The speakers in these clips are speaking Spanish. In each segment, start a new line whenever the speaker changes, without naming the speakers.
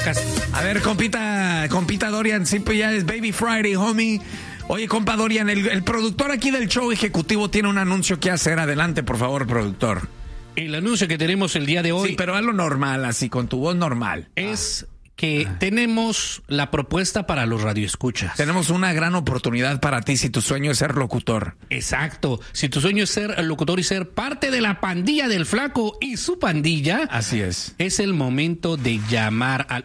A ver, compita Dorian, siempre ya es Baby Friday, homie. Oye, compa Dorian, el productor aquí del show ejecutivo tiene un anuncio que hacer. Adelante, por favor, productor.
El anuncio que tenemos el día de hoy...
Sí, pero hazlo normal, así, con tu voz normal.
Es que tenemos la propuesta para los radioescuchas.
Tenemos una gran oportunidad para ti si tu sueño es ser locutor.
Exacto. Si tu sueño es ser locutor y ser parte de la pandilla del Flaco y su pandilla.
Así es.
Es el momento de llamar al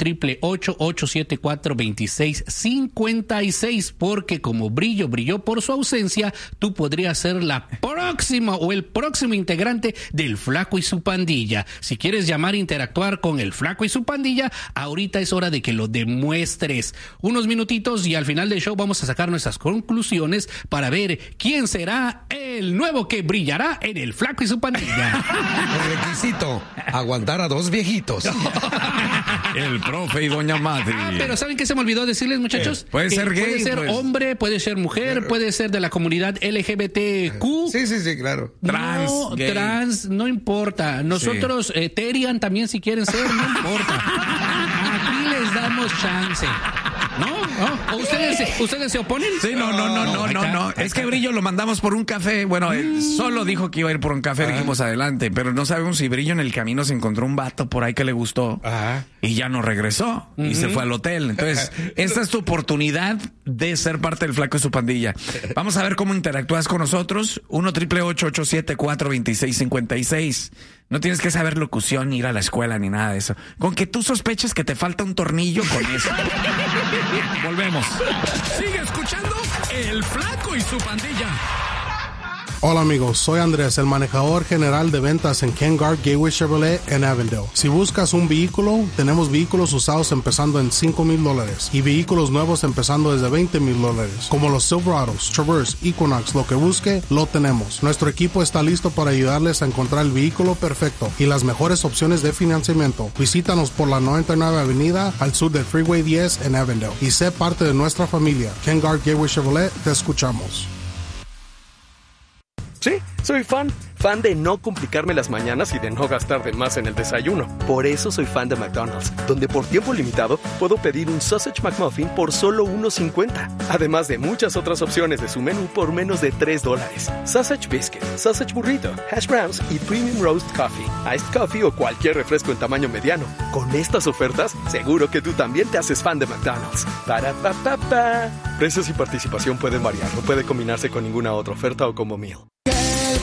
1-888-874-2656 porque como Brillo brilló por su ausencia, tú podrías ser la próxima o el próximo integrante del Flaco y su pandilla. Si quieres llamar e interactuar con el Flaco y su pandilla, ahorita es hora de que lo demuestres. Unos minutitos y al final del show vamos a sacar nuestras conclusiones para ver quién será el nuevo que brillará en el Flaco y su pandilla.
El requisito, aguantar a dos viejitos.
El profe y doña Madre.
Pero ¿saben qué se me olvidó decirles, muchachos?
Puede ser gay.
Puede ser hombre, puede ser mujer, puede ser de la comunidad LGBTQ.
Sí, claro.
Trans, no importa. Nosotros, Terian también si quieren ser, no importa. Aquí les damos chance. ¿No? ¿O ustedes se oponen?
Sí, no. Es que Brillo lo mandamos por un café. Bueno, él solo dijo que iba a ir por un café. Dijimos adelante, pero no sabemos si Brillo en el camino se encontró un vato por ahí que le gustó y ya no regresó y se fue al hotel. Entonces, esta es tu oportunidad de ser parte del Flaco y su pandilla. Vamos a ver cómo interactúas con nosotros. 1-888-874-2656. No tienes que saber locución, ni ir a la escuela, ni nada de eso. Con que tú sospeches que te falta un tornillo, con eso. Volvemos.
Sigue escuchando El Flaco y su pandilla.
Hola amigos, soy Andrés, el manejador general de ventas en Ken Garff Gateway Chevrolet en Avondale. Si buscas un vehículo, tenemos vehículos usados empezando en $5,000 y vehículos nuevos empezando desde $20,000. Como los Silverados, Traverse, Equinox, lo que busque, lo tenemos. Nuestro equipo está listo para ayudarles a encontrar el vehículo perfecto y las mejores opciones de financiamiento. Visítanos por la 99 Avenida al sur del Freeway 10 en Avondale y sé parte de nuestra familia. Ken Garff Gateway Chevrolet, te escuchamos.
Sí, soy fan de no complicarme las mañanas y de no gastar de más en el desayuno. Por eso soy fan de McDonald's, donde por tiempo limitado puedo pedir un Sausage McMuffin por solo $1.50. Además de muchas otras opciones de su menú por menos de $3. Sausage Biscuit, Sausage Burrito, Hash Browns y Premium Roast Coffee, Iced Coffee o cualquier refresco en tamaño mediano. Con estas ofertas, seguro que tú también te haces fan de McDonald's. Para pa pa pa. Precios y participación pueden variar, no puede combinarse con ninguna otra oferta o combo meal.